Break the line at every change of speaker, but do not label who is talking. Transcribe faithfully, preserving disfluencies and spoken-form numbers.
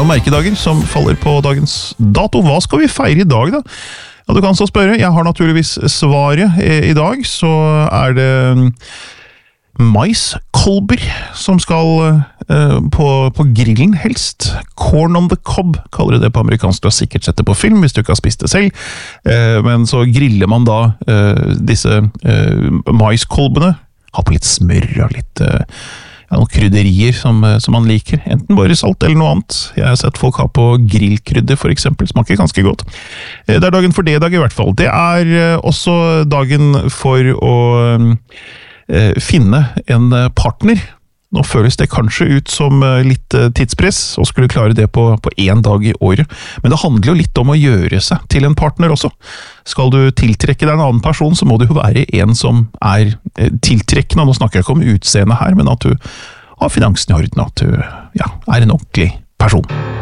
noen merkedager som faller på dagens dato. Hva skal vi feire i dag da? Ja, du kan så spørre. Jeg har naturligvis svaret i dag, så er det maiskolber som skal uh, på, på grillen helst. Corn on the cob kaller det på amerikansk. Du har sikkert sett det på film hvis du ikke har spist det selv. Uh, men så griller man da uh, disse uh, maiskolbene. Ha på litt smør og litt uh, ja, noen krydderier som, som man liker. Enten bare salt eller noe annet. Jeg har sett folk ha på grillkrydder for eksempel. Smaker ganske godt. Uh, det er dagen for det i dag i hvert fall. Det er uh, også dagen for å um, finne en partner. Nå føles det kanskje ut som litt tidspress, og skulle klare det på, på en dag i året. Men det handler jo litt om å gjøre seg til en partner også. Skal du tiltrekke deg en annen person, så må det jo være en som er tiltrekkende. Nå snakker jeg ikke om utseende her, men at du har finansen i orden, at du ja, er en ordentlig person.